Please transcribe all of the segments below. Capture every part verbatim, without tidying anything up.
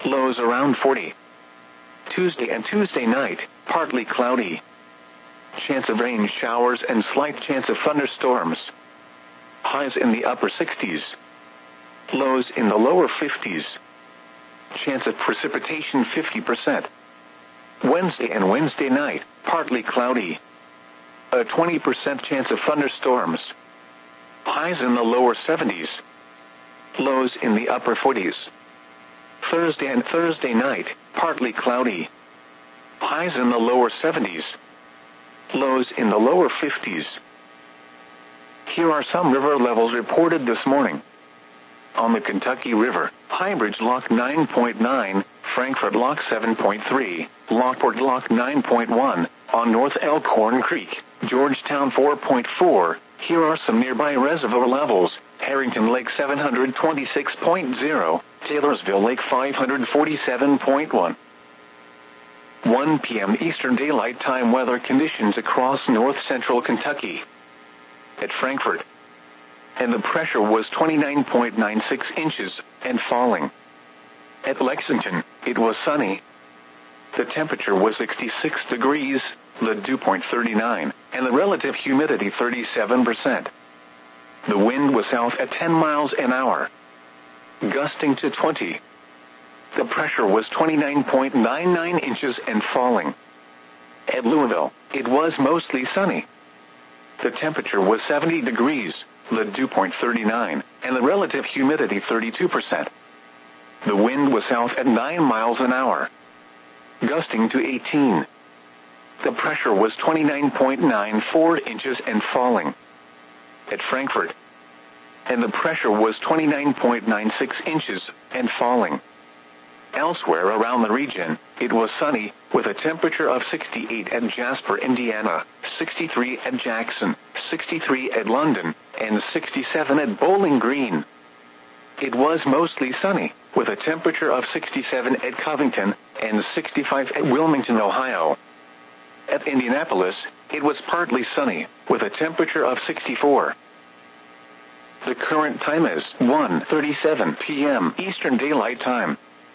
lows around forty. Tuesday and Tuesday night, partly cloudy. Chance of rain showers and slight chance of thunderstorms. Highs in the upper sixties. Lows in the lower fifties. Chance of precipitation fifty percent. Wednesday and Wednesday night, partly cloudy. A twenty percent chance of thunderstorms. Highs in the lower seventies. Lows in the upper forties. Thursday and Thursday night, partly cloudy. Highs in the lower seventies. Lows in the lower fifties. Here are some river levels reported this morning. On the Kentucky River, Highbridge Lock nine point nine, Frankfort Lock seven point three, Lockport Lock nine point one, on North Elkhorn Creek, Georgetown four point four. Here are some nearby reservoir levels: Harrington Lake seven hundred twenty-six point zero, Taylorsville Lake five hundred forty-seven point one. one p m Eastern Daylight Time weather conditions across north-central Kentucky. At Frankfort, and the pressure was twenty-nine point nine six inches, and falling. At Lexington, it was sunny. The temperature was sixty-six degrees, the dew point thirty-nine, and the relative humidity thirty-seven percent. The wind was south at ten miles an hour, gusting to twenty. The pressure was twenty-nine point nine nine inches and falling. At Louisville, it was mostly sunny. The temperature was seventy degrees, the dew point thirty-nine, and the relative humidity thirty-two percent. The wind was south at nine miles an hour, gusting to eighteen. The pressure was twenty-nine point nine four inches and falling. At Frankfort, and the pressure was twenty-nine point nine six inches and falling. Elsewhere around the region, it was sunny, with a temperature of sixty-eight at Jasper, Indiana, sixty-three at Jackson, sixty-three at London, and sixty-seven at Bowling Green. It was mostly sunny, with a temperature of sixty-seven at Covington, and sixty-five at Wilmington, Ohio. At Indianapolis, it was partly sunny, with a temperature of sixty-four. The current time is one thirty-seven p m Eastern Daylight Time.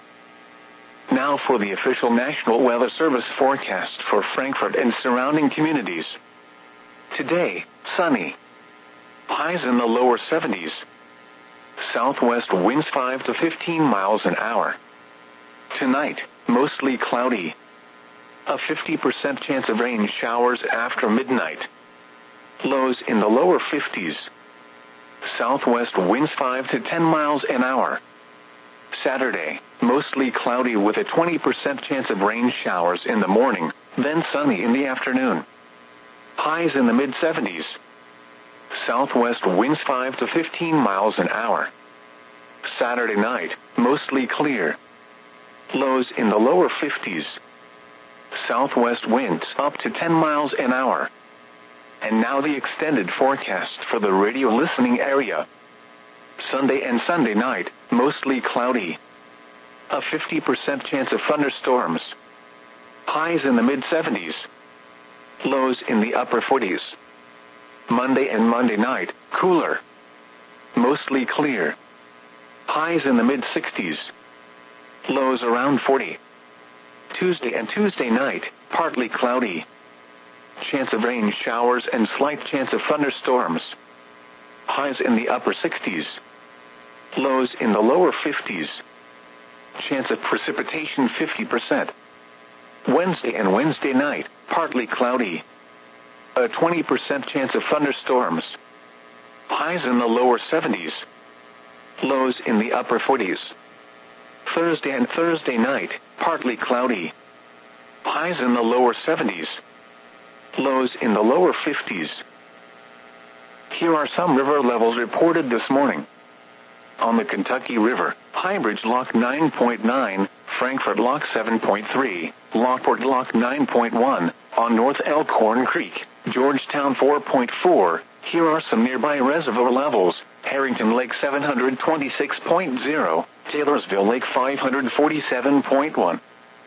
Now for the official National Weather Service forecast for Frankfort and surrounding communities. Today, sunny. Highs in the lower seventies. Southwest winds five to fifteen miles an hour. Tonight, mostly cloudy. A fifty percent chance of rain showers after midnight. Lows in the lower fifties. Southwest winds five to ten miles an hour. Saturday, mostly cloudy with a twenty percent chance of rain showers in the morning, then sunny in the afternoon. Highs in the mid seventies. Southwest winds five to fifteen miles an hour. Saturday night, mostly clear. Lows in the lower fifties. Southwest winds up to ten miles an hour. And now the extended forecast for the radio listening area. Sunday and Sunday night, mostly cloudy. A fifty percent chance of thunderstorms. Highs in the mid seventies. Lows in the upper forties. Monday and Monday night, cooler. Mostly clear. Highs in the mid sixties. Lows around forty. Tuesday and Tuesday night, partly cloudy. Chance of rain showers and slight chance of thunderstorms. Highs in the upper sixties. Lows in the lower fifties. Chance of precipitation fifty percent. Wednesday and Wednesday night, partly cloudy. A twenty percent chance of thunderstorms. Highs in the lower seventies. Lows in the upper forties. Thursday and Thursday night, partly cloudy. Highs in the lower seventies. Lows in the lower fifties. Here are some river levels reported this morning. On the Kentucky River, Highbridge Lock nine point nine, Frankfort Lock seven point three, Lockport Lock nine point one, on North Elkhorn Creek, Georgetown four point four. Here are some nearby reservoir levels: Harrington Lake seven hundred twenty-six point zero, Taylorsville Lake five hundred forty-seven point one.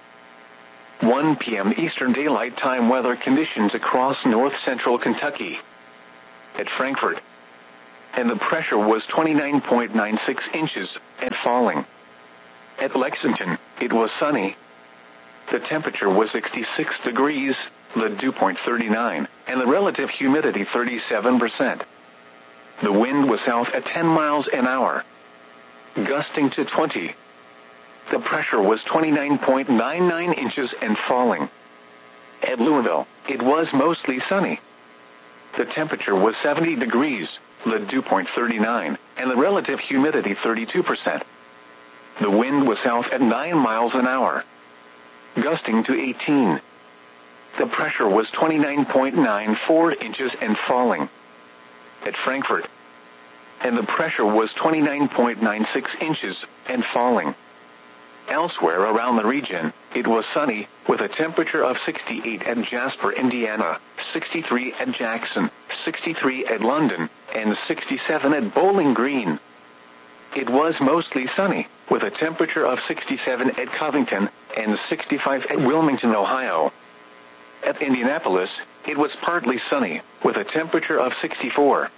one p m Eastern Daylight Time weather conditions across north-central Kentucky. At Frankfort, and the pressure was twenty-nine point nine six inches, and falling. At Lexington, it was sunny. The temperature was sixty-six degrees, the dew point thirty-nine, and the relative humidity thirty-seven percent. The wind was south at ten miles an hour, gusting to twenty. The pressure was twenty-nine point nine nine inches and falling. At Louisville, it was mostly sunny. The temperature was seventy degrees, the dew point thirty-nine, and the relative humidity thirty-two percent. The wind was south at nine miles an hour, gusting to eighteen. The pressure was twenty-nine point nine four inches and falling. At Frankfort, and the pressure was twenty-nine point nine six inches and falling. Elsewhere around the region, it was sunny, with a temperature of sixty-eight at Jasper, Indiana, sixty-three at Jackson, sixty-three at London, and sixty-seven at Bowling Green. It was mostly sunny, with a temperature of sixty-seven at Covington, and sixty-five at Wilmington, Ohio. At Indianapolis, it was partly sunny, with a temperature of sixty-four.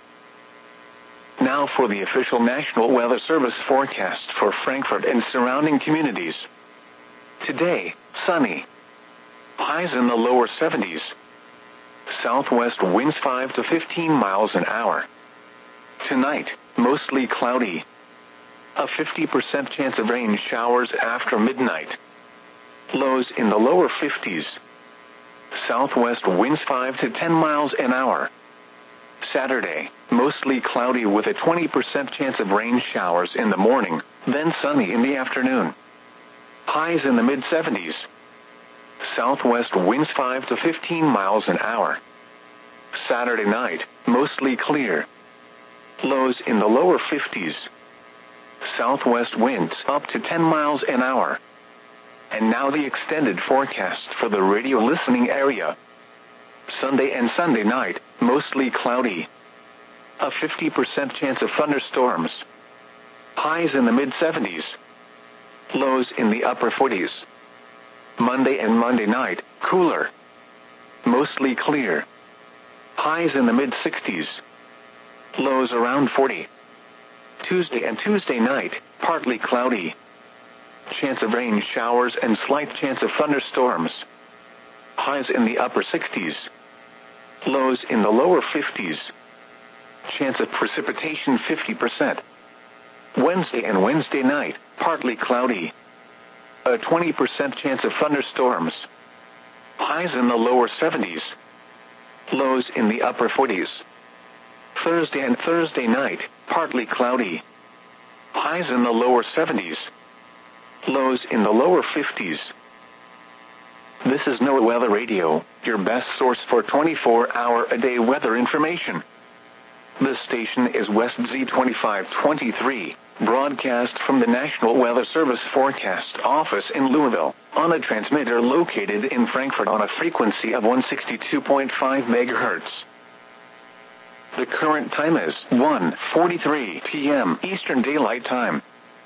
Now for the official National Weather Service forecast for Frankfort and surrounding communities. Today, sunny. Highs in the lower seventies. Southwest winds five to fifteen miles an hour. Tonight, mostly cloudy. A fifty percent chance of rain showers after midnight. Lows in the lower fifties. Southwest winds five to ten miles an hour. Saturday, mostly cloudy with a twenty percent chance of rain showers in the morning, then sunny in the afternoon. Highs in the mid seventies. Southwest winds five to fifteen miles an hour. Saturday night, mostly clear. Lows in the lower fifties. Southwest winds up to ten miles an hour. And now the extended forecast for the radio listening area. Sunday and Sunday night, mostly cloudy. A fifty percent chance of thunderstorms. Highs in the mid seventies. Lows in the upper forties. Monday and Monday night, cooler. Mostly clear. Highs in the mid sixties. Lows around forty. Tuesday and Tuesday night, partly cloudy. Chance of rain showers and slight chance of thunderstorms. Highs in the upper sixties. Lows in the lower fifties. Chance of precipitation fifty percent. Wednesday and Wednesday night, partly cloudy. A twenty percent chance of thunderstorms. Highs in the lower seventies. Lows in the upper forties. Thursday and Thursday night, partly cloudy. Highs in the lower seventies. Lows in the lower fifties. This is NOAA Weather Radio, your best source for twenty-four hour a day weather information. This station is West Z twenty-five twenty-three, broadcast from the National Weather Service Forecast Office in Louisville, on a transmitter located in Frankfort on a frequency of one sixty-two point five megahertz. The current time is one forty-three p m Eastern Daylight Time.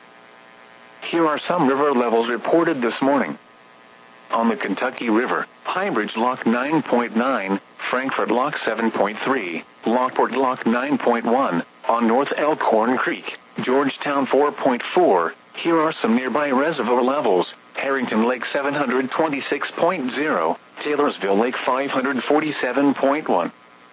Here are some river levels reported this morning. On the Kentucky River, Highbridge Lock nine point nine, Frankfort Lock seven point three, Lockport Lock nine point one, on North Elkhorn Creek, Georgetown four point four. Here are some nearby reservoir levels: Harrington Lake seven hundred twenty-six point zero, Taylorsville Lake five hundred forty-seven point one.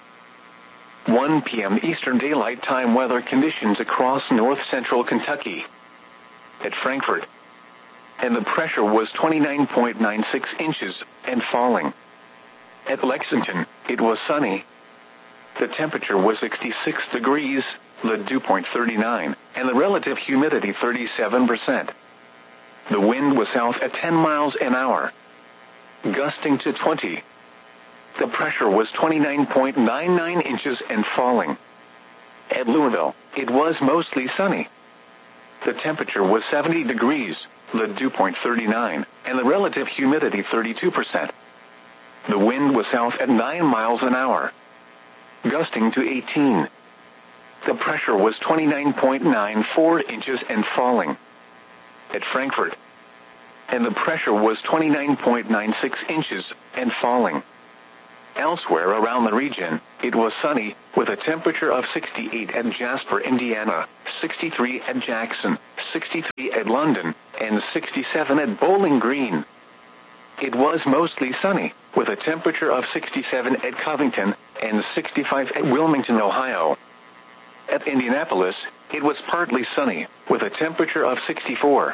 one p m Eastern Daylight Time weather conditions across north central Kentucky. At Frankfort, and the pressure was twenty-nine point nine six inches and falling. At Lexington, it was sunny. The temperature was sixty-six degrees, the dew point thirty-nine, and the relative humidity thirty-seven percent. The wind was south at ten miles an hour, gusting to twenty. The pressure was twenty-nine point nine nine inches and falling. At Louisville, it was mostly sunny. The temperature was seventy degrees, the dew point thirty-nine, and the relative humidity thirty-two percent. The wind was south at nine miles an hour, gusting to eighteen. The pressure was twenty-nine point nine four inches and falling. At Frankfort, and the pressure was twenty-nine point nine six inches and falling. Elsewhere around the region, it was sunny, with a temperature of sixty-eight at Jasper, Indiana, sixty-three at Jackson, sixty-three at London, and sixty-seven at Bowling Green. It was mostly sunny, with a temperature of sixty-seven at Covington and sixty-five at Wilmington, Ohio. At Indianapolis, it was partly sunny, with a temperature of sixty-four.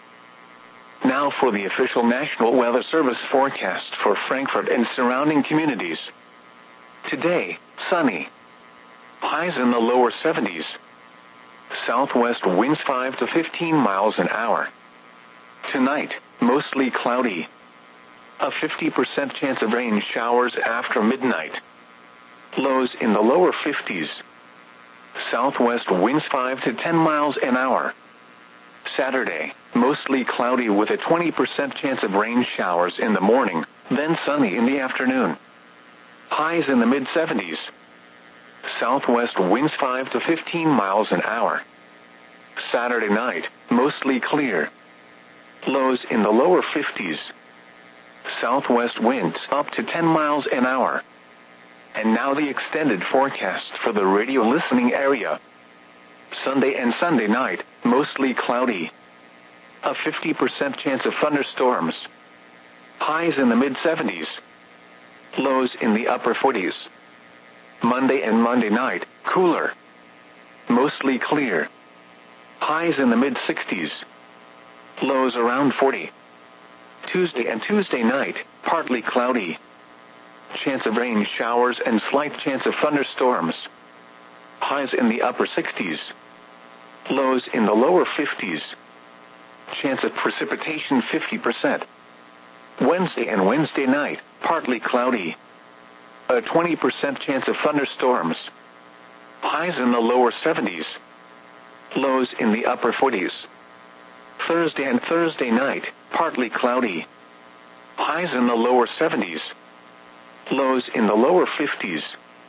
Now for the official National Weather Service forecast for Frankfort and surrounding communities. Today, sunny. Highs in the lower seventies. Southwest winds five to fifteen miles an hour. Tonight, mostly cloudy. A fifty percent chance of rain showers after midnight. Lows in the lower fifties. Southwest winds five to ten miles an hour. Saturday, mostly cloudy with a twenty percent chance of rain showers in the morning, then sunny in the afternoon. Highs in the mid seventies. Southwest winds five to fifteen miles an hour. Saturday night, mostly clear. Lows in the lower fifties. Southwest winds up to ten miles an hour. And now the extended forecast for the radio listening area. Sunday and Sunday night, mostly cloudy. A fifty percent chance of thunderstorms. Highs in the mid seventies. Lows in the upper forties. Monday and Monday night, cooler. Mostly clear. Highs in the mid sixties. Lows around forty. Tuesday and Tuesday night, partly cloudy. Chance of rain showers and slight chance of thunderstorms. Highs in the upper sixties. Lows in the lower fifties. Chance of precipitation fifty percent. Wednesday and Wednesday night, partly cloudy. A twenty percent chance of thunderstorms. Highs in the lower seventies. Lows in the upper forties. Thursday and Thursday night, partly cloudy. Highs in the lower seventies. Lows in the lower fifties.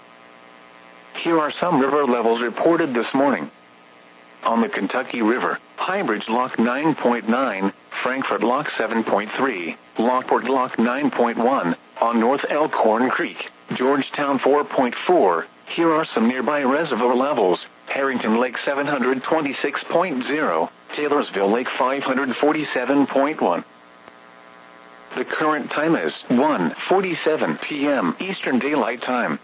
Here are some river levels reported this morning. On the Kentucky River, Highbridge Lock nine point nine, Frankfort Lock seven point three, Lockport Lock nine point one, on North Elkhorn Creek, Georgetown four point four. Here are some nearby reservoir levels. Harrington Lake seven hundred twenty-six point zero, Taylorsville Lake five hundred forty-seven point one. The current time is one forty-seven p m Eastern Daylight Time.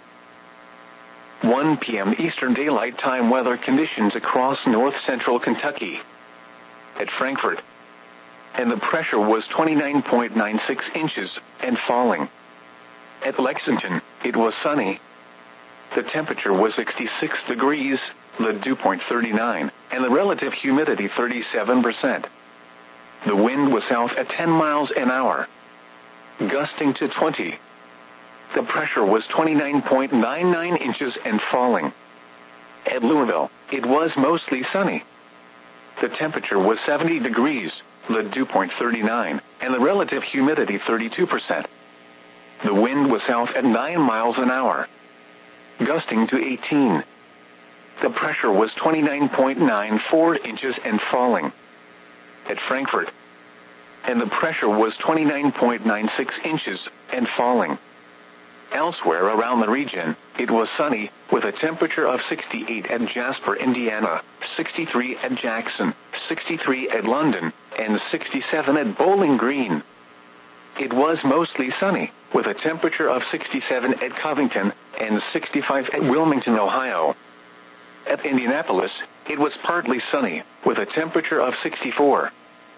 one p m Eastern Daylight Time weather conditions across north-central Kentucky. At Frankfort, and the pressure was twenty-nine point nine six inches and falling. At Lexington, it was sunny. The temperature was sixty-six degrees, the dew point thirty-nine, and the relative humidity thirty-seven percent. The wind was south at ten miles an hour, gusting to twenty. The pressure was twenty-nine point nine nine inches and falling. At Louisville, it was mostly sunny. The temperature was seventy degrees, the dew point thirty-nine, and the relative humidity thirty-two percent. The wind was south at nine miles an hour, gusting to eighteen. The pressure was twenty-nine point nine four inches and falling. At Frankfort, and the pressure was twenty-nine point nine six inches and falling. Elsewhere around the region, it was sunny, with a temperature of sixty-eight at Jasper, Indiana, sixty-three at Jackson, sixty-three at London, and sixty-seven at Bowling Green. It was mostly sunny, with a temperature of sixty-seven at Covington and sixty-five at Wilmington, Ohio. At Indianapolis, it was partly sunny, with a temperature of sixty-four.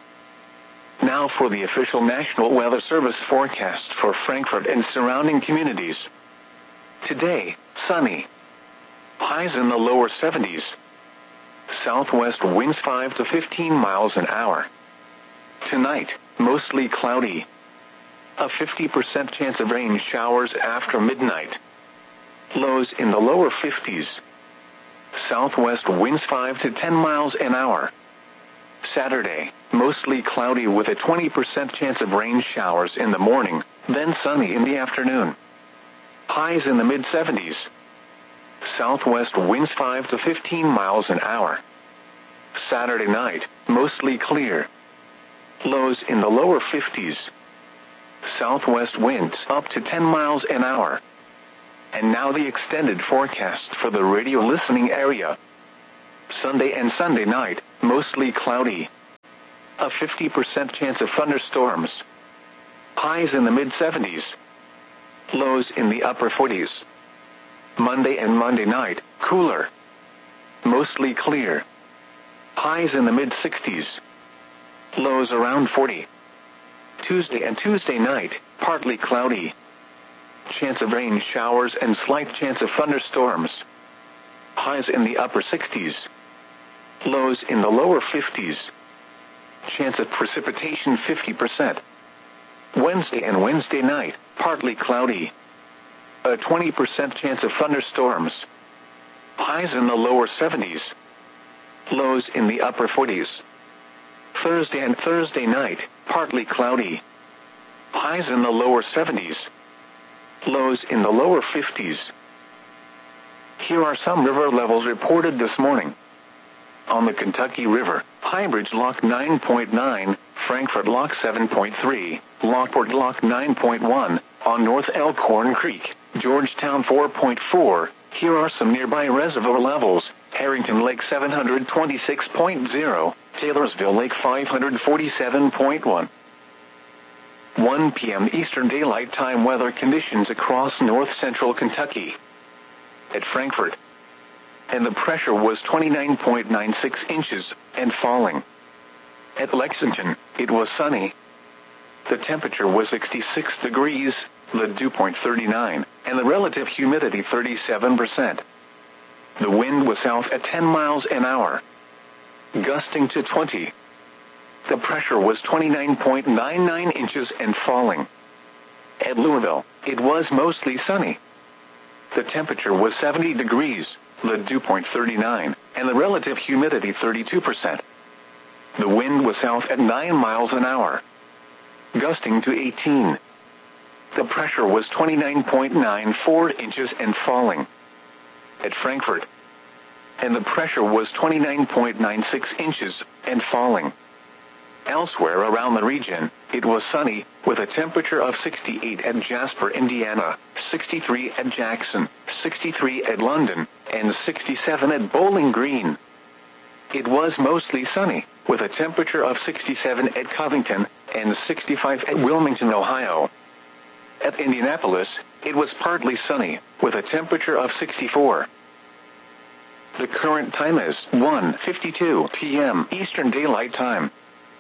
Now for the official National Weather Service forecast for Frankfort and surrounding communities. Today, sunny. Highs in the lower seventies. Southwest winds five to fifteen miles an hour. Tonight, mostly cloudy. A fifty percent chance of rain showers after midnight. Lows in the lower fifties. Southwest winds five to ten miles an hour. Saturday, mostly cloudy with a twenty percent chance of rain showers in the morning, then sunny in the afternoon. Highs in the mid seventies. Southwest winds five to fifteen miles an hour. Saturday night, mostly clear. Lows in the lower fifties. Southwest winds up to ten miles an hour. And now the extended forecast for the radio listening area. Sunday and Sunday night, mostly cloudy. A fifty percent chance of thunderstorms. Highs in the mid seventies. Lows in the upper forties. Monday and Monday night, cooler. Mostly clear. Highs in the mid sixties. Lows around forty. Tuesday and Tuesday night, partly cloudy. Chance of rain showers and slight chance of thunderstorms. Highs in the upper sixties. Lows in the lower fifties. Chance of precipitation fifty percent. Wednesday and Wednesday night, partly cloudy. A twenty percent chance of thunderstorms. Highs in the lower seventies. Lows in the upper forties. Thursday and Thursday night, partly cloudy. Highs in the lower seventies. Lows in the lower fifties. Here are some river levels reported this morning. On the Kentucky River, Highbridge Lock nine point nine, Frankfort Lock seven point three, Lockport Lock nine point one, on North Elkhorn Creek, Georgetown four point four. Here are some nearby reservoir levels: Harrington Lake seven hundred twenty-six point zero, Taylorsville Lake five hundred forty-seven point one. one p m Eastern Daylight Time weather conditions across north-central Kentucky. At Frankfort, and the pressure was twenty-nine point nine six inches, and falling. At Lexington, it was sunny. The temperature was sixty-six degrees, the dew point thirty-nine, and the relative humidity thirty-seven percent. The wind was south at ten miles an hour, gusting to twenty. The pressure was twenty-nine point nine nine inches and falling. At Louisville, it was mostly sunny. The temperature was seventy degrees, the dew point thirty-nine, and the relative humidity thirty-two percent. The wind was south at nine miles an hour, gusting to eighteen. The pressure was twenty-nine point nine four inches and falling. At Frankfort, and the pressure was twenty-nine point nine six inches and falling. Elsewhere around the region, it was sunny, with a temperature of sixty-eight at Jasper, Indiana, sixty-three at Jackson, sixty-three at London, and sixty-seven at Bowling Green. It was mostly sunny, with a temperature of sixty-seven at Covington, and sixty-five at Wilmington, Ohio. At Indianapolis, it was partly sunny, with a temperature of sixty-four. The current time is one fifty-two p m Eastern Daylight Time.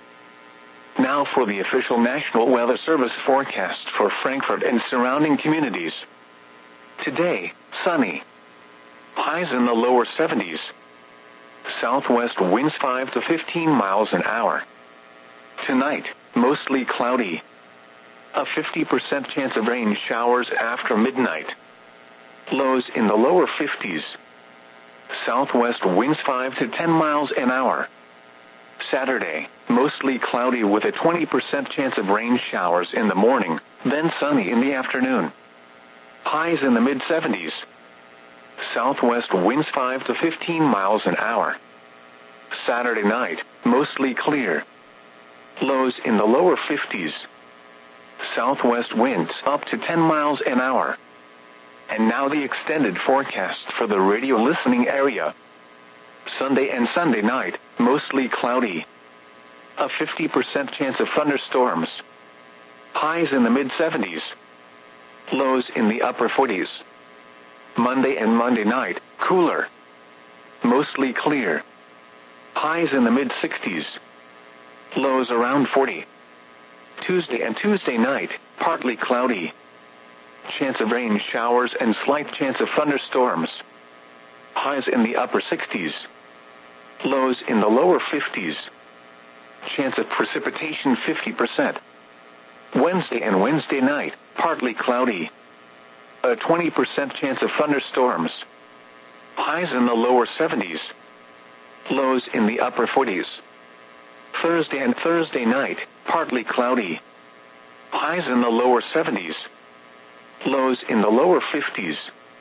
Now for the official National Weather Service forecast for Frankfort and surrounding communities. Today, sunny. Highs in the lower seventies. Southwest winds five to fifteen miles an hour. Tonight, mostly cloudy. A fifty percent chance of rain showers after midnight. Lows in the lower fifties. Southwest winds five to ten miles an hour. Saturday, mostly cloudy with a twenty percent chance of rain showers in the morning, then sunny in the afternoon. Highs in the mid seventies. Southwest winds five to fifteen miles an hour. Saturday night, mostly clear. Lows in the lower fifties. Southwest winds up to ten miles an hour. And now the extended forecast for the radio listening area. Sunday and Sunday night, mostly cloudy. A fifty percent chance of thunderstorms. Highs in the mid seventies. Lows in the upper forties. Monday and Monday night, cooler. Mostly clear. Highs in the mid sixties. Lows around forty. Tuesday and Tuesday night, partly cloudy. Chance of rain showers and slight chance of thunderstorms. Highs in the upper sixties. Lows in the lower fifties. Chance of precipitation fifty percent. Wednesday and Wednesday night, partly cloudy. A twenty percent chance of thunderstorms. Highs in the lower seventies. Lows in the upper forties. Thursday and Thursday night, partly cloudy. Highs in the lower seventies. Lows in the lower fifties.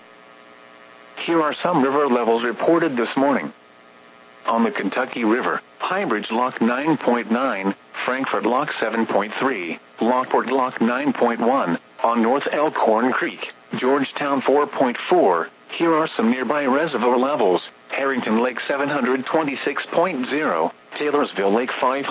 Here are some river levels reported this morning. On the Kentucky River, Highbridge Lock nine point nine, Frankfort Lock seven point three, Lockport Lock nine point one, on North Elkhorn Creek, Georgetown four point four. Here are some nearby reservoir levels: Harrington Lake seven hundred twenty-six point zero, Taylorsville Lake five hundred